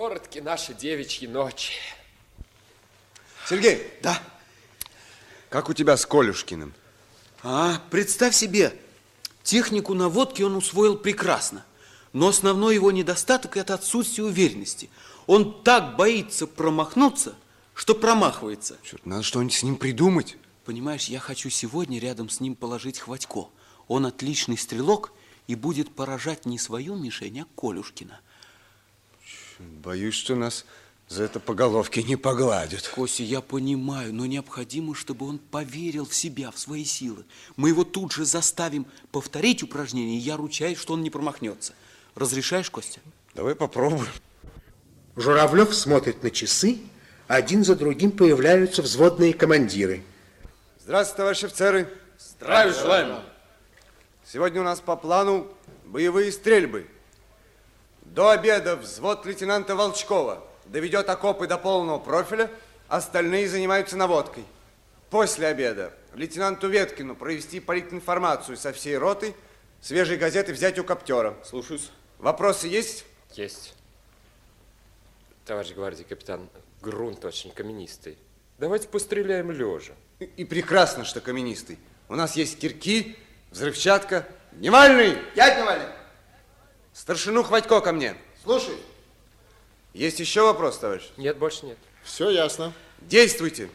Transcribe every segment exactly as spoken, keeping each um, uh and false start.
Коротки наши девичьи ночи. Сергей. Да. Как у тебя с Колюшкиным? А, представь себе, технику наводки он усвоил прекрасно. Но основной его недостаток – это отсутствие уверенности. Он так боится промахнуться, что промахивается. Черт, надо что-нибудь с ним придумать. Понимаешь, я хочу сегодня рядом с ним положить Хватько. Он отличный стрелок и будет поражать не свою мишень, а Колюшкина. Боюсь, что нас за это по головке не погладят. Костя, я понимаю, но необходимо, чтобы он поверил в себя, в свои силы. Мы его тут же заставим повторить упражнение, и я ручаюсь, что он не промахнется. Разрешаешь, Костя? Давай попробуем. Журавлев смотрит на часы, один за другим появляются взводные командиры. Здравствуйте, товарищи офицеры. Здравия желаем. Сегодня у нас по плану боевые стрельбы. До обеда взвод лейтенанта Волчкова доведет окопы до полного профиля, остальные занимаются наводкой. После обеда лейтенанту Веткину провести политинформацию со всей роты, свежие газеты взять у коптера. Слушаюсь. Вопросы есть? Есть. Товарищ гвардии капитан, грунт очень каменистый. Давайте постреляем лежа. И, и прекрасно, что каменистый. У нас есть кирки, взрывчатка. Дневальный! Я Дневальный. Старшину Хватько ко мне. Слушай. Есть еще вопрос, товарищ? Нет, больше нет. Все ясно. Действуйте.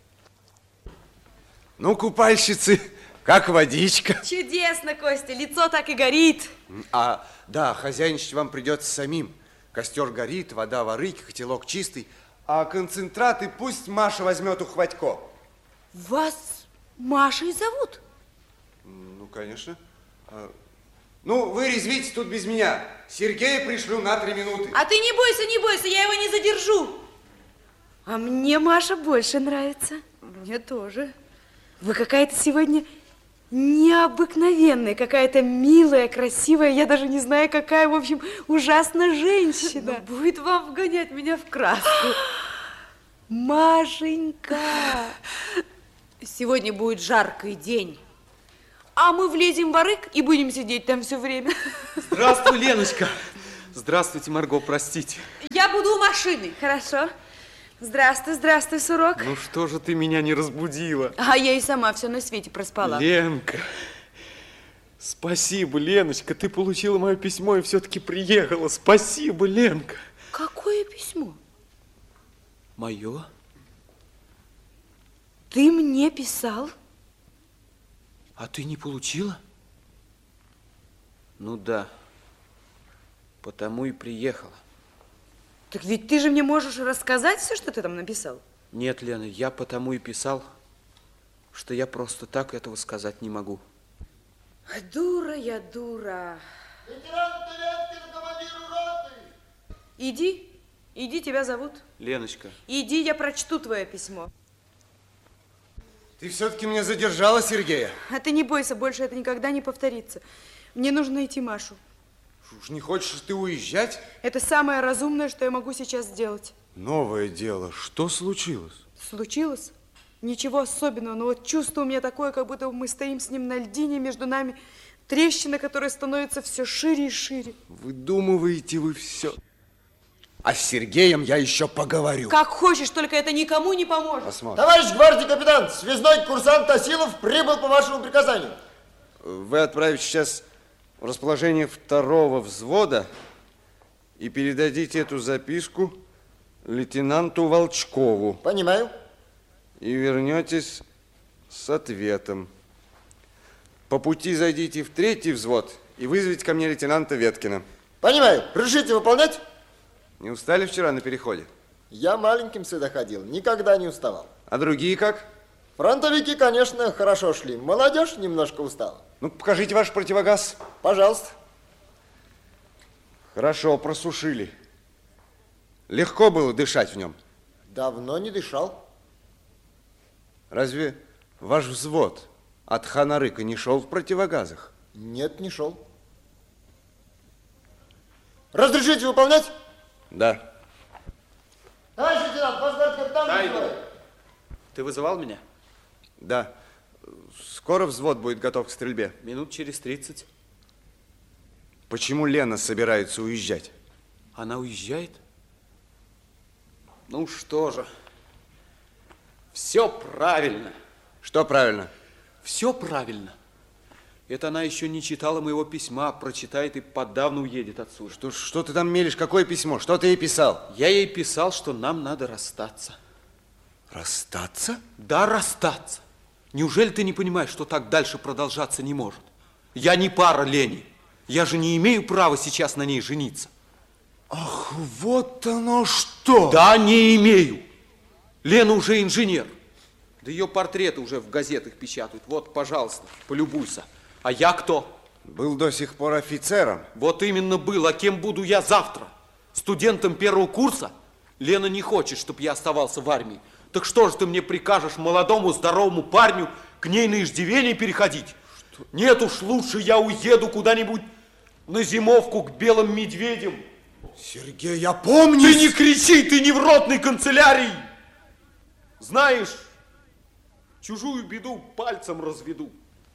Ну, купальщицы, как водичка. Чудесно, Костя, лицо так и горит. А, да, хозяйничать вам придется самим. Костер горит, вода в арыке, котелок чистый. А концентраты пусть Маша возьмет у Хватько. Вас Машей зовут? Ну, конечно. А, ну, вы резвитесь тут без меня. Сергея пришлю на три минуты. А ты не бойся, не бойся, я его не задержу. А мне Маша больше нравится. Мне тоже. Вы какая-то сегодня необыкновенная, какая-то милая, красивая, я даже не знаю, какая, в общем, ужасная женщина. Но будет вам вгонять меня в краску. Машенька, сегодня будет жаркий день. а мы влезем в арык и будем сидеть там все время. Здравствуй, Леночка. Здравствуйте, Марго, простите. Я буду у машины. Хорошо. Здравствуй, здравствуй, Сурок. Ну что же ты меня не разбудила? А я и сама все на свете проспала. Ленка, спасибо, Леночка, ты получила мое письмо и все-таки приехала. Спасибо, Ленка. Какое письмо? Мое? Ты мне писал? А ты не получила? Ну да, потому и приехала. Так ведь ты же мне можешь рассказать все, что ты там написал. Нет, Лена, я потому и писал, что я просто так этого сказать не могу. Дура я, дура. Лейтенант Веткин, командиру роты. Иди, иди, тебя зовут. Леночка. Иди, я прочту твое письмо. Ты все-таки меня задержала, Сергея? А ты не бойся, больше это никогда не повторится. Мне нужно найти Машу. Уж не хочешь ты уезжать? Это самое разумное, что я могу сейчас сделать. Новое дело. Что случилось? Случилось? Ничего особенного, но вот чувство у меня такое, как будто мы стоим с ним на льдине, между нами трещина, которая становится все шире и шире. Выдумываете вы все. А с Сергеем я еще поговорю. Как хочешь, только это никому не поможет. Посмотрим. Товарищ гвардии капитан, связной курсант Тасилов прибыл по вашему приказанию. Вы отправите сейчас в расположение второго взвода и передадите эту записку лейтенанту Волчкову. Понимаю. И вернетесь с ответом. По пути зайдите в третий взвод и вызовите ко мне лейтенанта Веткина. Понимаю. Разрешите выполнять? Не устали вчера на переходе? Я маленьким сюда ходил, никогда не уставал. А другие как? Фронтовики, конечно, хорошо шли. Молодежь немножко устала. Ну, покажите ваш противогаз. Пожалуйста. Хорошо, просушили. Легко было дышать в нем? Давно не дышал. Разве ваш взвод от Ханарыка не шел в противогазах? Нет, не шел. Разрешите выполнять? Да. Товарищ лейтенант, ваш гвардии капитан вызывает. Ты вызывал меня? Да. Скоро взвод будет готов к стрельбе? Минут через тридцать. Почему Лена собирается уезжать? Она уезжает? Ну что же, все правильно. Что правильно? Все правильно. Это она еще не читала моего письма, прочитает и подавно уедет отсюда. Что, что ты там мелешь? Какое письмо? Что ты ей писал? Я ей писал, что нам надо расстаться. Расстаться? Да, расстаться. Неужели ты не понимаешь, что так дальше продолжаться не может? Я не пара Лене. Я же не имею права сейчас на ней жениться. Ах, вот оно что! Да, не имею. Лена уже инженер. Да ее портреты уже в газетах печатают. Вот, пожалуйста, полюбуйся. А я кто? Был до сих пор офицером. Вот именно был. А кем буду я завтра? Студентом первого курса? Лена не хочет, чтобы я оставался в армии. Так что же ты мне прикажешь молодому здоровому парню к ней на иждивение переходить? Что? Нет уж, лучше я уеду куда-нибудь на зимовку к белым медведям. Сергей, я помню... Ты не кричи, ты не в ротной канцелярии. Знаешь, чужую беду пальцем разведу.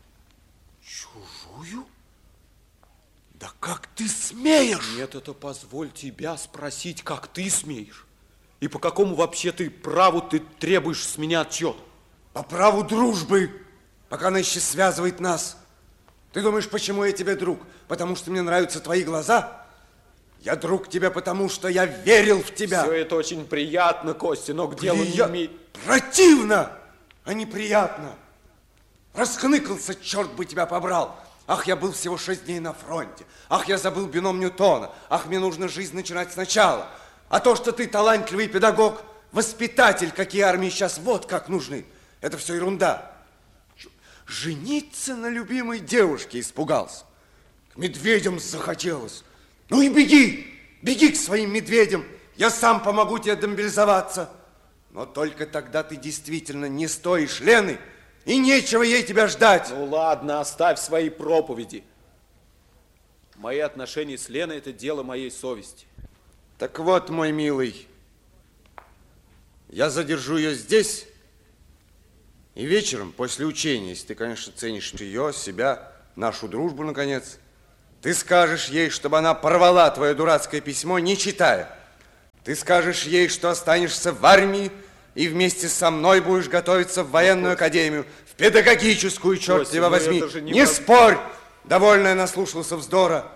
Чужую? Да как ты смеешь? Нет, это позволь тебя спросить, как ты смеешь. И по какому вообще ты праву ты требуешь с меня отчет? По праву дружбы, пока она еще связывает нас. Ты думаешь, почему я тебе друг? Потому что мне нравятся твои глаза? Я друг тебе, потому что я верил в тебя. Все это очень приятно, Костя, но к делу Прия... не имеет... Противно, а не приятно. Расхныкался, черт бы тебя побрал. Ах, я был всего шесть дней на фронте. Ах, я забыл бином Ньютона. Ах, мне нужно жизнь начинать сначала. А то, что ты талантливый педагог, воспитатель, какие армии сейчас вот как нужны, это все ерунда. Жениться на любимой девушке испугался. К медведям захотелось. Ну и беги, беги к своим медведям. Я сам помогу тебе демобилизоваться. Но только тогда ты действительно не стоишь Лены, и нечего ей тебя ждать. Ну ладно, оставь свои проповеди. Мои отношения с Леной – это дело моей совести. Так вот, мой милый, я задержу ее здесь, и вечером, после учения, если ты, конечно, ценишь ее, себя, нашу дружбу, наконец, ты скажешь ей, чтобы она порвала твое дурацкое письмо, не читая. Ты скажешь ей, что останешься в армии, и вместе со мной будешь готовиться в военную академию, в педагогическую, черт тебя возьми. Не, не спорь, довольно я наслушался вздора.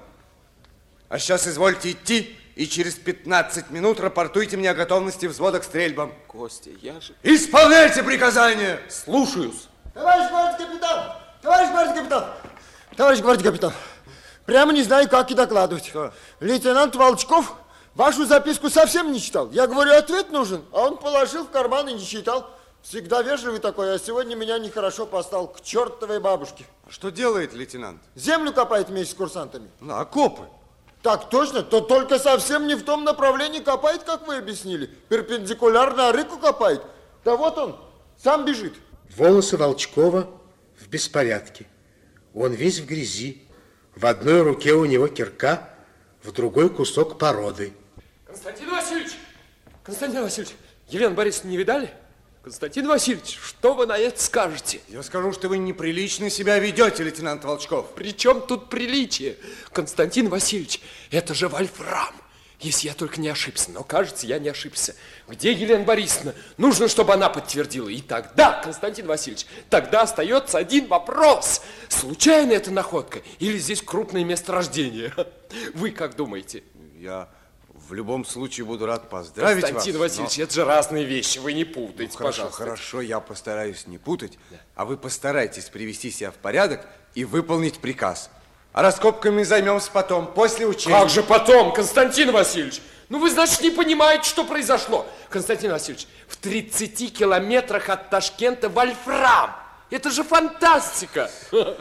А сейчас извольте идти, и через пятнадцать минут рапортуйте мне о готовности взвода к стрельбам. Костя, я же... Исполняйте приказания! Слушаюсь. Товарищ гвардии капитан! Товарищ гвардии капитан! Товарищ гвардии капитан! Прямо не знаю, как и докладывать. Что? Лейтенант Волчков вашу записку совсем не читал. Я говорю, ответ нужен, а он положил в карман и не читал. Всегда вежливый такой, а сегодня меня нехорошо послал к чертовой бабушке. А что делает лейтенант? Землю копает вместе с курсантами. Ну, окопы. Так точно, то только совсем не в том направлении копает, как вы объяснили. Перпендикулярно рыку копает. Да вот он, сам бежит. Волосы Волчкова в беспорядке. Он весь в грязи. В одной руке у него кирка, в другой кусок породы. Константин Васильевич! Константин Васильевич, Елену Борисовну не видали? Константин Васильевич, что вы на это скажете? Я скажу, что вы неприлично себя ведете, лейтенант Волчков. При чем тут приличие? Константин Васильевич, это же вольфрам. Если я только не ошибся, но кажется, я не ошибся. Где Елена Борисовна? Нужно, чтобы она подтвердила. И тогда, Константин Васильевич, тогда остается один вопрос. Случайно это находка или здесь крупное месторождение? Вы как думаете? Я в любом случае буду рад поздравить Константин вас. Васильевич, но... это же разные вещи, вы не путайте, ну, хорошо, пожалуйста. Хорошо, я постараюсь не путать, да. А вы постарайтесь привести себя в порядок и выполнить приказ. А раскопками займемся потом, после учения. Как же потом, Константин Васильевич? Ну вы, значит, не понимаете, что произошло. Константин Васильевич, в тридцати километрах от Ташкента вольфрам. Это же фантастика.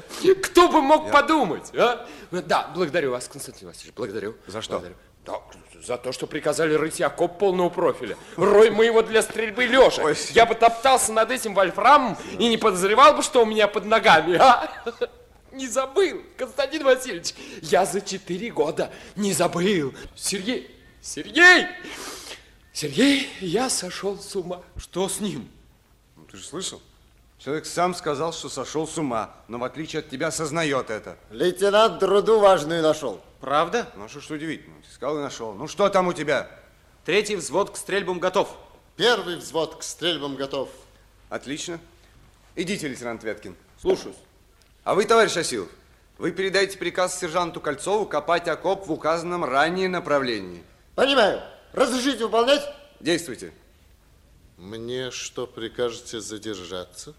Кто бы мог Я... подумать, а? Да, благодарю вас, Константин Васильевич, благодарю. За что? Благодарю. Да, за то, что приказали рыть окоп полного профиля. Рой мы его для стрельбы лежа. Ой, я бы топтался над этим вольфрамом и не подозревал бы, что у меня под ногами, а? Не забыл, Константин Васильевич. Я за четыре года не забыл. Сергей, Сергей, Сергей, я сошел с ума. Что с ним? Ну, ты же слышал? Человек сам сказал, что сошел с ума, но в отличие от тебя сознает это. Лейтенант труду важную нашел. Правда? Ну, что ж удивительно, ты сказал и нашел. Ну, что там у тебя? Третий взвод к стрельбам готов. Первый взвод к стрельбам готов. Отлично. Идите, лейтенант Веткин. Слушаюсь. А вы, товарищ Асилов, вы передайте приказ сержанту Кольцову копать окоп в указанном ранее направлении. Понимаю. Разрешите выполнять? Действуйте. Мне что, прикажете задержаться?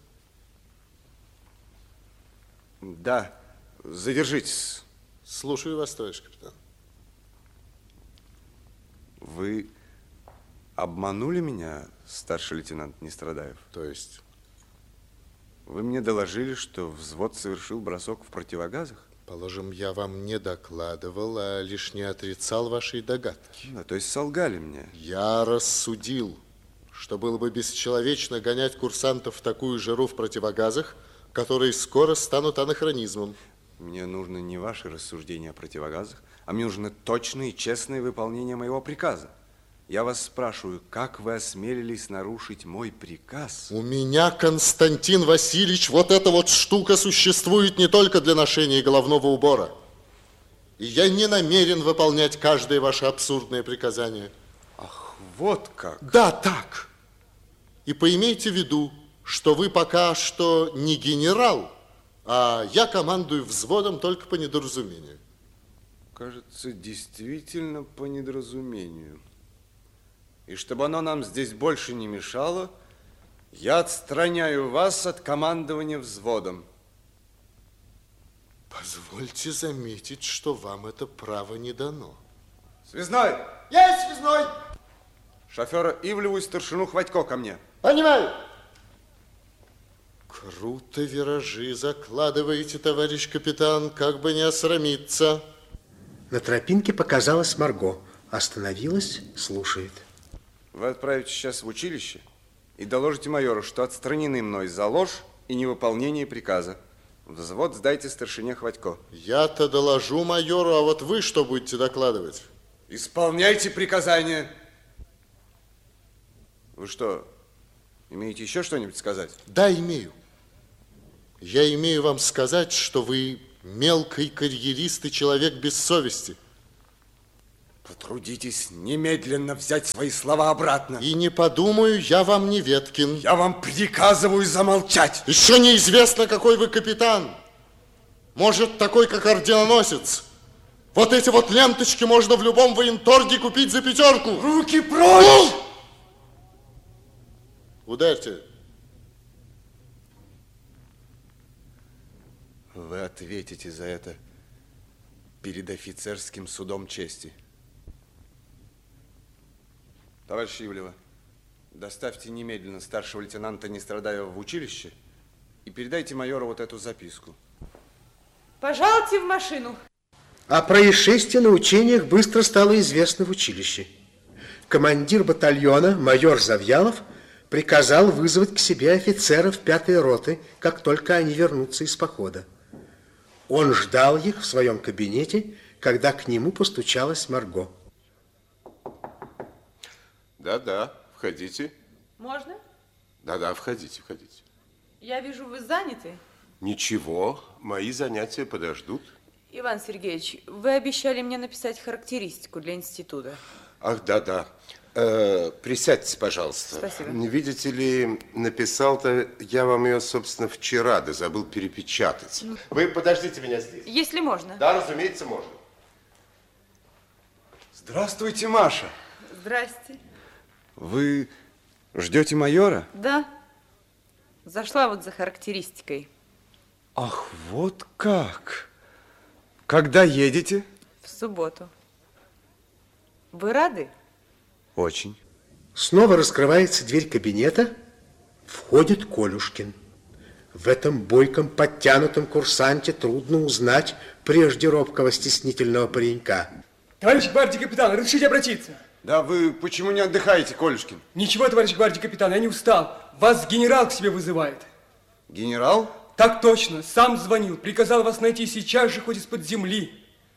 Да, задержитесь. Слушаю вас, товарищ капитан. Вы обманули меня, старший лейтенант Нестрадаев? То есть? Вы мне доложили, что взвод совершил бросок в противогазах? Положим, я вам не докладывал, а лишь не отрицал вашей догадки. Да, то есть солгали мне. Я рассудил, что было бы бесчеловечно гонять курсантов в такую жару в противогазах, которые скоро станут анахронизмом. Мне нужно не ваши рассуждения о противогазах, а мне нужно точное и честное выполнение моего приказа. Я вас спрашиваю, как вы осмелились нарушить мой приказ? У меня, Константин Васильевич, вот эта вот штука существует не только для ношения головного убора. И я не намерен выполнять каждое ваше абсурдное приказание. Ах, вот как. Да, так. И поимейте в виду, что вы пока что не генерал, а я командую взводом только по недоразумению. Кажется, действительно по недоразумению. И чтобы оно нам здесь больше не мешало, я отстраняю вас от командования взводом. Позвольте заметить, что вам это право не дано. Связной! Есть связной! Шофера Ивлеву и старшину Хватько ко мне. Понимаю. Круто виражи закладываете, товарищ капитан, как бы не осрамиться. На тропинке показалась Марго. Остановилась, слушает. Вы отправитесь сейчас в училище и доложите майору, что отстранены мной за ложь и невыполнение приказа. Взвод сдайте старшине Хватько. Я-то доложу майору, а вот вы что будете докладывать? Исполняйте приказания. Вы что, имеете еще что-нибудь сказать? Да, имею. Я имею вам сказать, что вы мелкий карьерист и человек без совести. Потрудитесь немедленно взять свои слова обратно. И не подумаю, я вам не Веткин. Я вам приказываю замолчать. Еще неизвестно, какой вы капитан. Может, такой, как орденоносец. Вот эти вот ленточки можно в любом военторге купить за пятерку. Руки прочь! Ударьте. Вы ответите за это перед офицерским судом чести. Товарищ Ивлева, доставьте немедленно старшего лейтенанта Нестрадаева в училище и передайте майору вот эту записку. Пожалуйте в машину. О происшествии на учениях быстро стало известно в училище. Командир батальона, майор Завьялов, приказал вызвать к себе офицеров пятой роты, как только они вернутся из похода. Он ждал их в своем кабинете, когда к нему постучалась Марго. Да-да, входите. Можно? Да-да, входите, входите. Я вижу, вы заняты. Ничего, мои занятия подождут. Иван Сергеевич, вы обещали мне написать характеристику для института. Ах, да-да. Э, присядьте, пожалуйста. Спасибо. Видите ли, написал-то я вам ее, собственно, вчера, да забыл перепечатать. Ну. Вы подождите меня здесь. Если можно. Да, разумеется, можно. Здравствуйте, Маша. Здрасте. Вы ждете майора? Да. Зашла вот за характеристикой. Ах, вот как. Когда едете? В субботу. Вы рады? Очень. Снова раскрывается дверь кабинета, входит Колюшкин. В этом бойком, подтянутом курсанте трудно узнать прежде робкого, стеснительного паренька. Товарищ гвардии капитан, разрешите обратиться? Да вы почему не отдыхаете, Колюшкин? Ничего, товарищ гвардии капитан, я не устал. Вас генерал к себе вызывает. Генерал? Так точно, сам звонил, приказал вас найти сейчас же, хоть из-под земли.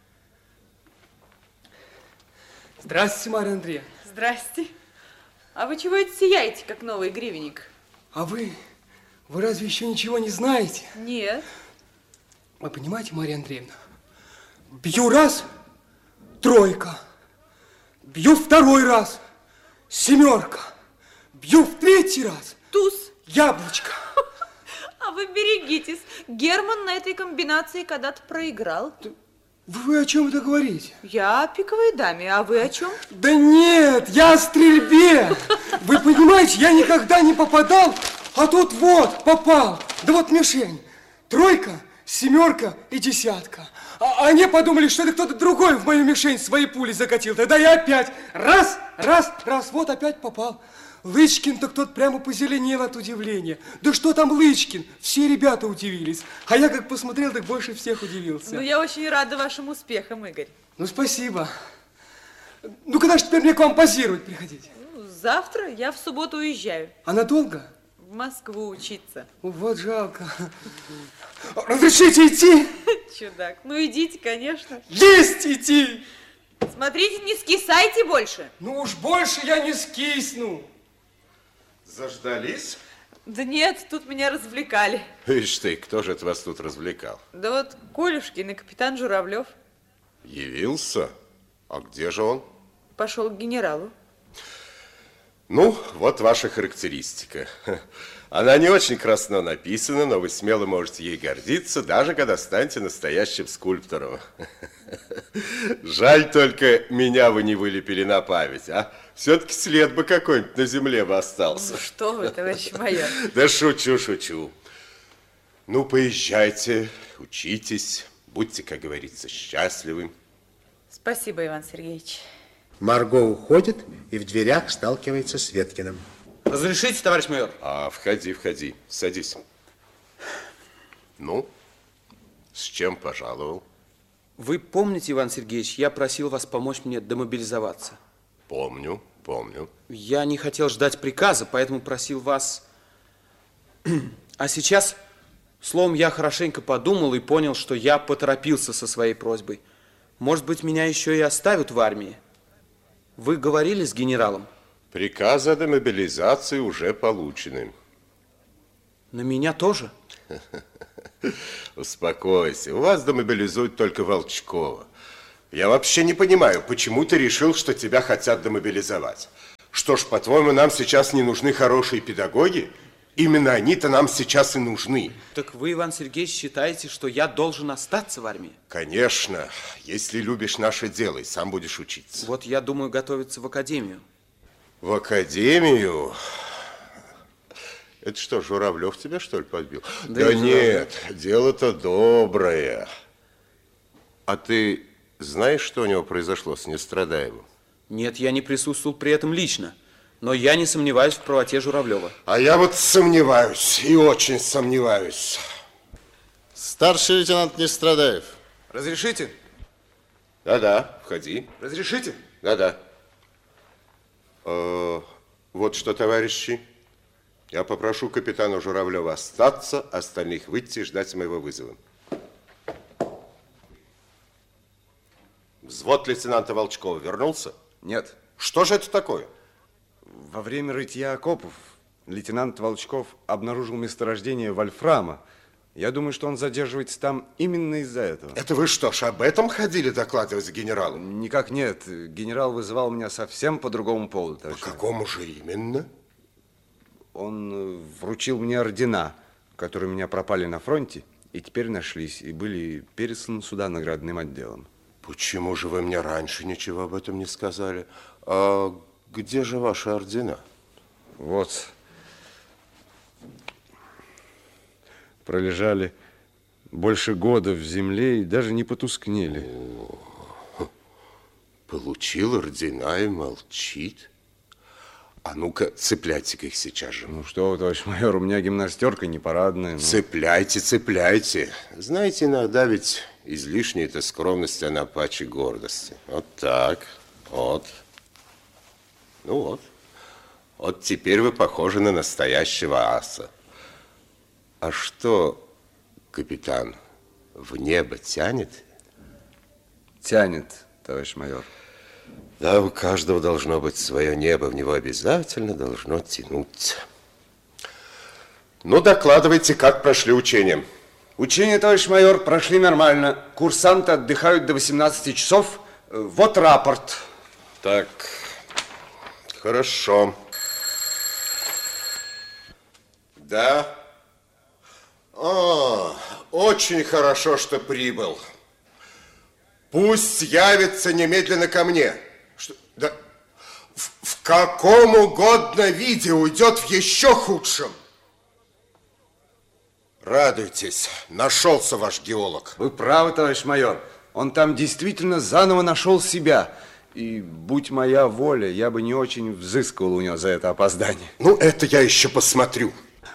Здравствуйте, Марья Андреевна. Здрасте. А вы чего это сияете, как новый гривенник? А вы, вы разве еще ничего не знаете? Нет. Вы понимаете, Марья Андреевна, бью раз, тройка. Бью второй раз, семерка. Бью в третий раз. Туз. Яблочко. А вы берегитесь. Герман на этой комбинации когда-то проиграл. Вы о чем это говорите? Я о пиковой даме, а вы о чем? Да нет, я о стрельбе. Вы понимаете, я никогда не попадал, а тут вот, попал. Да вот мишень. Тройка, семерка и десятка. А они подумали, что это кто-то другой в мою мишень свои пули закатил. Тогда я опять раз, раз, раз, вот опять попал. Лычкин-то кто-то прямо позеленел от удивления. Да что там Лычкин? Все ребята удивились. А я как посмотрел, так больше всех удивился. Ну, я очень рада вашим успехам, Игорь. Ну, спасибо. Ну, когда же теперь мне к вам позировать приходить? Ну, завтра я в субботу уезжаю. А надолго? В Москву учиться. Вот жалко. Разрешите идти? Чудак. Ну, идите, конечно. Есть идти! Смотрите, не скисайте больше. Ну уж больше я не скисну. Заждались? Да нет, тут меня развлекали. Ишь ты, кто же это вас тут развлекал? Да вот Колюшкин и капитан Журавлев. Явился? А где же он? Пошел к генералу. Ну, вот ваша характеристика. Она не очень красно написана, но вы смело можете ей гордиться, даже когда станете настоящим скульптором. Жаль только, меня вы не вылепили на память, а? Все-таки след бы какой-нибудь на земле бы остался. Ну что вы, товарищ майор. Да шучу, шучу. Ну, поезжайте, учитесь, будьте, как говорится, счастливы. Спасибо, Иван Сергеевич. Марго уходит и в дверях сталкивается с Веткиным. Разрешите, товарищ майор? А, входи, входи, садись. Ну, с чем пожаловал? Вы помните, Иван Сергеевич, я просил вас помочь мне демобилизоваться? Помню, помню. Я не хотел ждать приказа, поэтому просил вас... А сейчас, словом, я хорошенько подумал и понял, что я поторопился со своей просьбой. Может быть, меня еще и оставят в армии. Вы говорили с генералом? Приказ о демобилизации уже получены. На меня тоже? Успокойся, у вас демобилизуют только Волчкова. Я вообще не понимаю, почему ты решил, что тебя хотят демобилизовать. Что ж, по-твоему, нам сейчас не нужны хорошие педагоги? Именно они-то нам сейчас и нужны. Так вы, Иван Сергеевич, считаете, что я должен остаться в армии? Конечно, если любишь наше дело и сам будешь учиться. Вот я думаю готовиться в академию. В академию? Это что, Журавлев тебя, что ли, подбил? Да, да нет, дело-то доброе. А ты знаешь, что у него произошло с Нестрадаевым? Нет, я не присутствовал при этом лично. Но я не сомневаюсь в правоте Журавлева. А я вот сомневаюсь, и очень сомневаюсь. Старший лейтенант Нестрадаев. Разрешите? Да-да, входи. Разрешите? Да-да. Э, вот что, товарищи, я попрошу капитана Журавлева остаться, остальных выйти и ждать моего вызова. Взвод лейтенанта Волчкова вернулся? Нет. Что же это такое? Во время рытья окопов лейтенант Волчков обнаружил месторождение вольфрама. Я думаю, что он задерживается там именно из-за этого. Это вы что ж, об этом ходили докладывать генералу? Никак нет. Генерал вызывал меня совсем по другому поводу. По какому же именно? Он вручил мне ордена, которые у меня пропали на фронте, и теперь нашлись, и были пересланы сюда наградным отделом. Почему же вы мне раньше ничего об этом не сказали? А где же ваши ордена? Вот. Пролежали больше года в земле и даже не потускнели. О, получил ордена и молчит. А ну-ка, цепляйте-ка их сейчас же. Ну что вы, товарищ майор, у меня гимнастерка не парадная. Но... Цепляйте, цепляйте. Знаете, иногда ведь излишняя эта скромность, она паче гордости. Вот так, вот. Ну вот. Вот теперь вы похожи на настоящего аса. А что, капитан, в небо тянет? Тянет, товарищ майор. Да, у каждого должно быть свое небо, в него обязательно должно тянуть. Ну, докладывайте, как прошли учения. Учения, товарищ майор, прошли нормально. Курсанты отдыхают до восемнадцати часов. Вот рапорт. Так, хорошо. Да? О, очень хорошо, что прибыл. Пусть явится немедленно ко мне. Что? Да. В, в каком угодно виде уйдет в еще худшем. Радуйтесь, нашелся ваш геолог. Вы правы, товарищ майор. Он там действительно заново нашел себя. И, будь моя воля, я бы не очень взыскивал у него за это опоздание. Ну, это я еще посмотрю.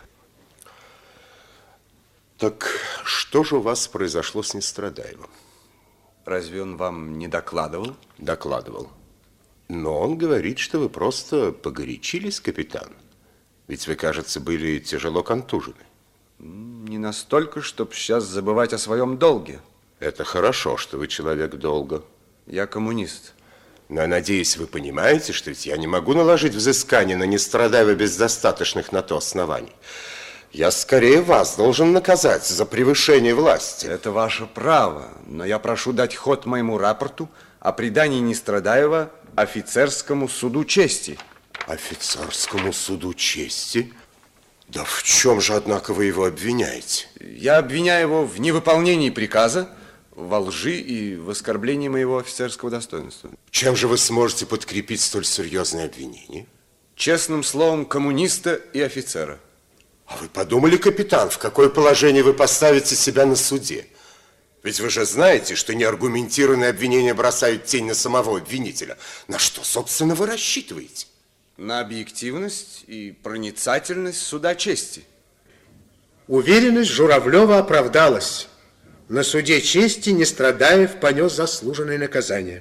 Так что же у вас произошло с Нестрадаевым? Разве он вам не докладывал? Докладывал. Но он говорит, что вы просто погорячились, капитан. Ведь вы, кажется, были тяжело контужены. Не настолько, чтобы сейчас забывать о своем долге. Это хорошо, что вы человек долга. Я коммунист. Но я надеюсь, вы понимаете, что ведь я не могу наложить взыскание на Нестрадаева без достаточных на то оснований. Я скорее вас должен наказать за превышение власти. Это ваше право, но я прошу дать ход моему рапорту о предании Нестрадаева офицерскому суду чести. Офицерскому суду чести? Да в чем же, однако, вы его обвиняете? Я обвиняю его в невыполнении приказа, во лжи и в оскорблении моего офицерского достоинства. Чем же вы сможете подкрепить столь серьезное обвинение? Честным словом коммуниста и офицера. А вы подумали, капитан, в какое положение вы поставите себя на суде? Ведь вы же знаете, что неаргументированные обвинения бросают тень на самого обвинителя. На что, собственно, вы рассчитываете? На объективность и проницательность суда чести. Уверенность Журавлева оправдалась. На суде чести Нестрадаев понес заслуженное наказание.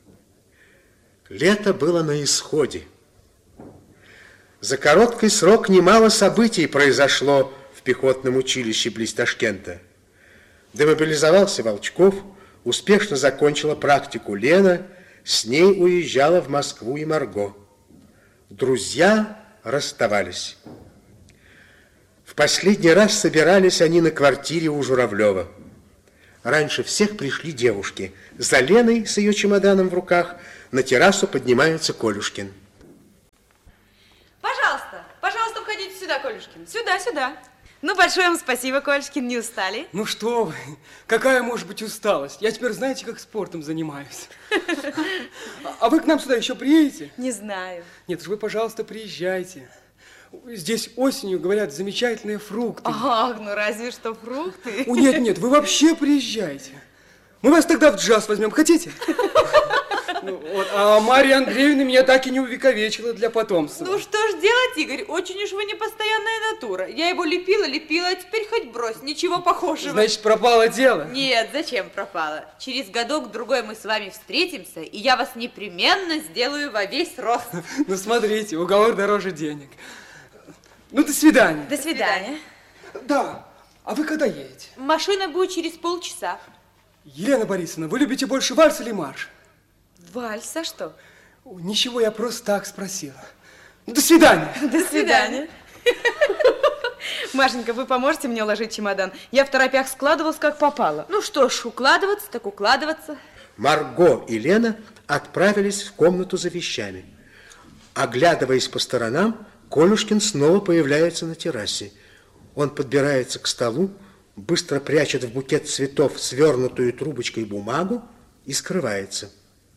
Лето было на исходе. За короткий срок немало событий произошло в пехотном училище близ Ташкента. Демобилизовался Волчков, успешно закончила практику Лена, с ней уезжала в Москву и Марго. Друзья расставались. В последний раз собирались они на квартире у Журавлева. Раньше всех пришли девушки. За Леной с ее чемоданом в руках на террасу поднимается Колюшкин. Пожалуйста, пожалуйста, входите сюда, Колюшкин. Сюда, сюда. Ну, большое вам спасибо, Колюшкин, не устали? Ну что вы, какая может быть усталость? Я теперь, знаете, как спортом занимаюсь. А вы к нам сюда еще приедете? Не знаю. Нет уж, вы, пожалуйста, приезжайте. Здесь осенью, говорят, замечательные фрукты. Ах, ну разве что фрукты. О, нет, нет, вы вообще приезжайте. Мы вас тогда в джаз возьмем, хотите? Ну, вот. А Марья Андреевна меня так и не увековечила для потомства. Ну что ж делать, Игорь, очень уж вы непостоянная натура. Я его лепила, лепила, а теперь хоть брось, ничего похожего. Значит, пропало дело? Нет, зачем пропало? Через годок-другой мы с вами встретимся, и я вас непременно сделаю во весь рост. Ну, смотрите, уговор дороже денег. Ну, до свидания. До свидания. Да, а вы когда едете? Машина будет через полчаса. Елена Борисовна, вы любите больше вальс или марш? Вальс, а что? О, ничего, я просто так спросила. До свидания. До свидания. Машенька, вы поможете мне уложить чемодан? Я в торопях складывалась, как попало. Ну что ж, укладываться так укладываться. Марго и Лена отправились в комнату за вещами. Оглядываясь по сторонам, Колюшкин снова появляется на террасе. Он подбирается к столу, быстро прячет в букет цветов свернутую трубочкой бумагу и скрывается.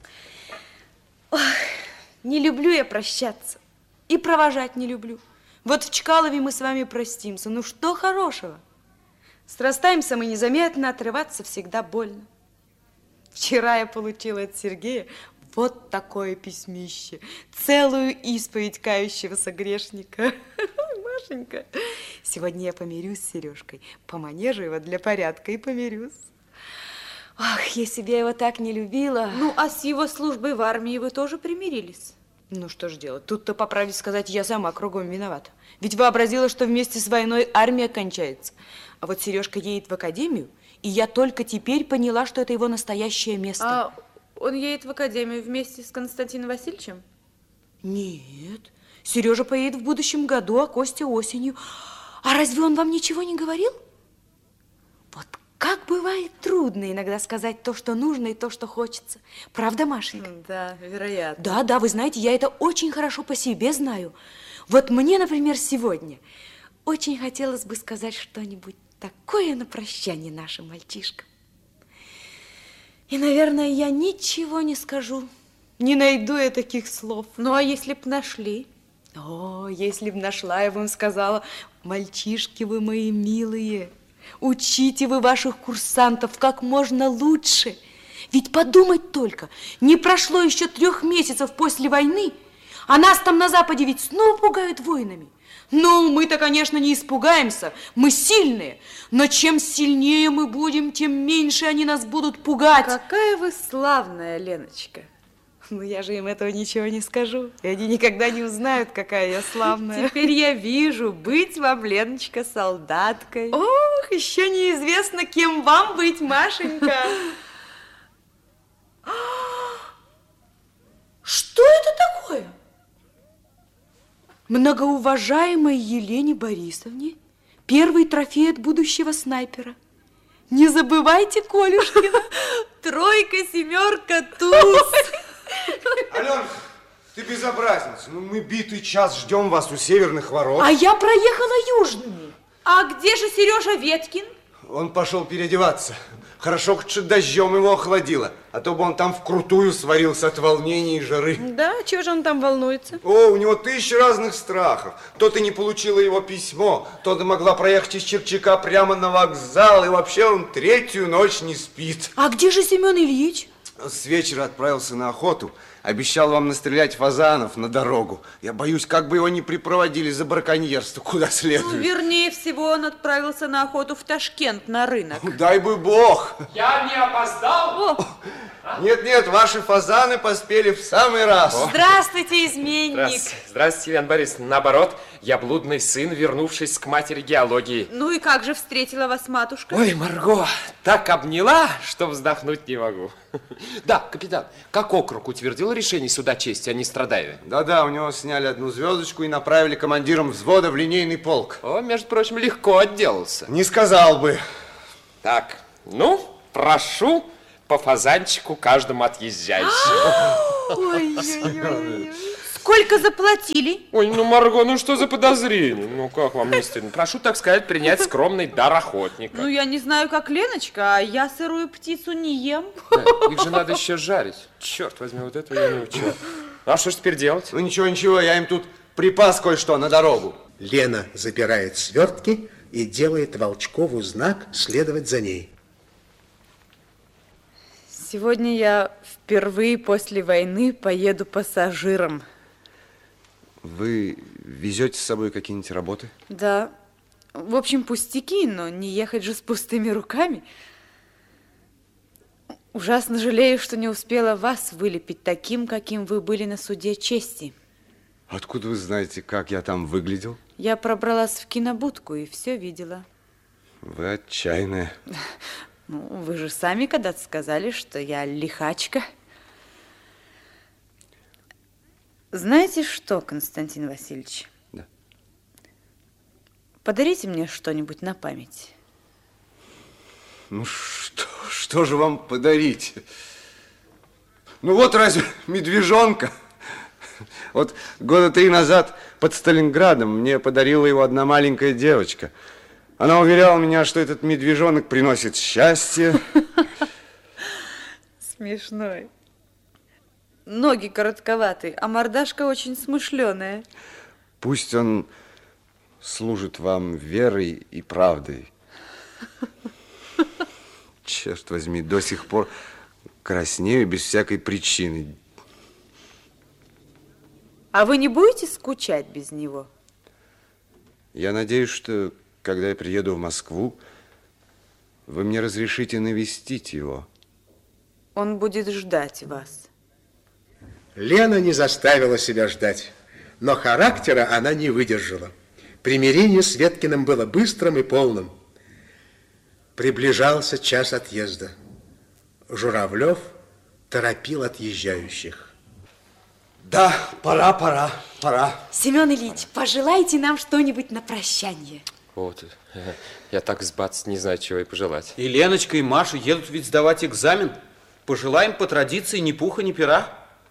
Ох, не люблю я прощаться. И провожать не люблю. Вот в Чкалове мы с вами простимся. Ну что хорошего? Срастаемся мы незаметно, отрываться всегда больно. Вчера я получила от Сергея вот такое письмище. Целую исповедь кающегося грешника. Машенька, сегодня я помирюсь с Сережкой. Поманежу его для порядка и помирюсь. Ах, если бы я его так не любила. Ну, а с его службой в армии вы тоже примирились? Ну, что ж делать? Тут-то, по правде сказать, я сама кругом виновата. Ведь вообразила, что вместе с войной армия кончается. А вот Сережка едет в академию, и я только теперь поняла, что это его настоящее место. А он едет в академию вместе с Константином Васильевичем? Нет. Сережа поедет в будущем году, а Костя осенью. А разве он вам ничего не говорил? Вот как бывает трудно иногда сказать то, что нужно, и то, что хочется. Правда, Машенька? Да, вероятно. Да, да, вы знаете, я это очень хорошо по себе знаю. Вот мне, например, сегодня очень хотелось бы сказать что-нибудь такое на прощание нашим мальчишкам. И, наверное, я ничего не скажу. Не найду я таких слов. Ну, а если б нашли? О, если б нашла, я бы им сказала: мальчишки вы мои милые, учите вы ваших курсантов как можно лучше. Ведь подумать только, не прошло еще трех месяцев после войны, а нас там на Западе ведь снова пугают войнами. Ну, мы-то, конечно, не испугаемся, мы сильные, но чем сильнее мы будем, тем меньше они нас будут пугать. Какая вы славная, Леночка. Ну, я же им этого ничего не скажу, и они никогда не узнают, какая я славная. Теперь я вижу, быть вам, Леночка, солдаткой. Ох, еще неизвестно, кем вам быть, Машенька. Что это такое? Многоуважаемой Елене Борисовне первый трофей от будущего снайпера. Не забывайте, Колюшкина. Тройка, семерка, туз. Аленка, ты безобразница. Ну, мы битый час ждем вас у северных ворот. А я проехала южными. А где же Сережа Веткин? Он пошел переодеваться. Хорошо, хоть дождем его охладило, а то бы он там вкрутую сварился от волнения и жары. Да, чего же он там волнуется? О, у него тысяча разных страхов. То ты не получила его письмо, то ты могла проехать из Черчака прямо на вокзал, и вообще он третью ночь не спит. А где же Семен Ильич? С вечера отправился на охоту. Обещал вам настрелять фазанов на дорогу. Я боюсь, как бы его не припроводили за браконьерство куда следует. Ну, вернее всего, он отправился на охоту в Ташкент, на рынок. Дай бы бог. Я не опоздал? Нет-нет, ваши фазаны поспели в самый раз. О. Здравствуйте, изменник. Здравствуйте, Здравствуйте, Елена Борисовна. Наоборот, я блудный сын, вернувшись к матери геологии. Ну и как же встретила вас матушка? Ой, Марго, так обняла, что вздохнуть не могу. Да, капитан, как округ утвердил решение суда чести о Нестрадаеве? Да-да, у него сняли одну звездочку и направили командиром взвода в линейный полк. О, между прочим, легко отделался. Не сказал бы. Так, ну, прошу по фазанчику каждому отъезжающему. Ой-ой-ой. Сколько заплатили? Ой, ну, Марго, ну что за подозрение? Ну, как вам не стыдно? Прошу, так сказать, принять скромный дар охотника. Ну, я не знаю, как Леночка, а я сырую птицу не ем. Да, их же надо еще жарить. Черт возьми, вот этого я не учил. А что ж теперь делать? Ну, ничего-ничего, я им тут припас кое-что на дорогу. Лена забирает свертки и делает Волчкову знак следовать за ней. Сегодня я впервые после войны поеду пассажиром. Вы везете с собой какие-нибудь работы? Да. В общем, пустяки, но не ехать же с пустыми руками. Ужасно жалею, что не успела вас вылепить таким, каким вы были на суде чести. Откуда вы знаете, как я там выглядел? Я пробралась в кинобудку и все видела. Вы отчаянная. Ну, вы же сами когда-то сказали, что я лихачка. Знаете что, Константин Васильевич? Да. Подарите мне что-нибудь на память. Ну, что, что же вам подарить? Ну, вот разве медвежонка? Вот года три назад под Сталинградом мне подарила его одна маленькая девочка. Она уверяла меня, что этот медвежонок приносит счастье. Смешной. Ноги коротковатые, а мордашка очень смышленая. Пусть он служит вам верой и правдой. Черт возьми, до сих пор краснею без всякой причины. А вы не будете скучать без него? Я надеюсь, что когда я приеду в Москву, вы мне разрешите навестить его. Он будет ждать вас. Лена не заставила себя ждать, но характера она не выдержала. Примирение с Веткиным было быстрым и полным. Приближался час отъезда. Журавлев торопил отъезжающих. Да, пора, пора, пора. Семен Ильич, пожелайте нам что-нибудь на прощание. Вот, я так сбац не знаю, чего и пожелать. И Леночка, и Маша едут ведь сдавать экзамен. Пожелаем по традиции ни пуха, ни пера.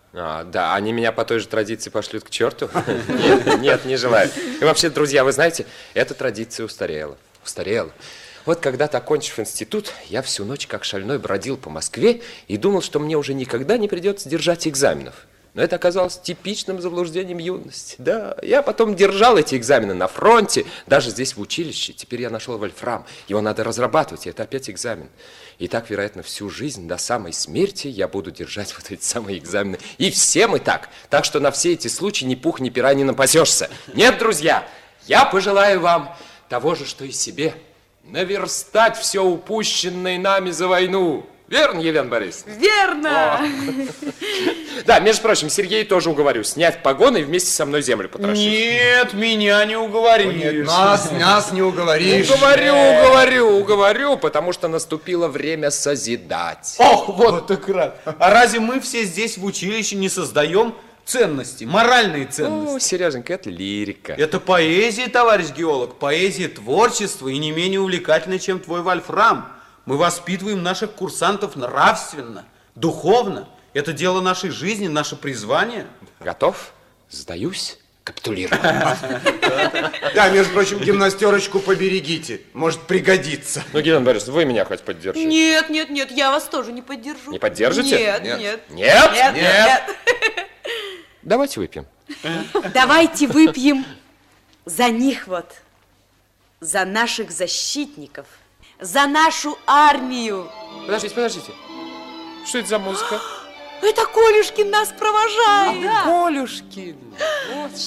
А, да, они меня по той же традиции пошлют к черту? Нет, нет, не желаю. И вообще, друзья, вы знаете, эта традиция устарела. Устарела. Вот когда-то, окончив институт, я всю ночь как шальной бродил по Москве и думал, что мне уже никогда не придется держать экзаменов. Но это оказалось типичным заблуждением юности. Да, я потом держал эти экзамены на фронте, даже здесь в училище. Теперь я нашел вольфрам. Его надо разрабатывать, и это опять экзамен. И так, вероятно, всю жизнь до самой смерти я буду держать вот эти самые экзамены. И все мы так. Так что на все эти случаи ни пух, ни пера не напасешься. Нет, друзья, я пожелаю вам того же, что и себе. Наверстать все упущенное нами за войну. Верно, Елена Борисовна? Верно! О. Да, между прочим, Сергей тоже уговорю снять погоны и вместе со мной землю потрошить. Нет, меня не уговоришь. Нет, нас, нас не уговоришь. Уговорю, уговорю, уговорю, потому что наступило время созидать. Ох, вот так рад. А разве мы все здесь в училище не создаем ценности, моральные ценности? О, Сереженька, это лирика. Это поэзия, товарищ геолог, поэзия творчества и не менее увлекательная, чем твой вольфрам. Мы воспитываем наших курсантов нравственно, духовно. Это дело нашей жизни, наше призвание. Готов? Сдаюсь, капитулирую. Да, между прочим, гимнастерочку поберегите. Может пригодится. Ну, Елена Борисовна, вы меня хоть поддержите. Нет, нет, нет, я вас тоже не поддержу. Не поддержите? Нет, Нет. нет. Нет? Нет, нет. Давайте выпьем. Давайте выпьем за них вот, за наших защитников, за нашу армию. Подождите, подождите. Что это за музыка? Это Колюшкин нас провожает. Колюшкин. Вот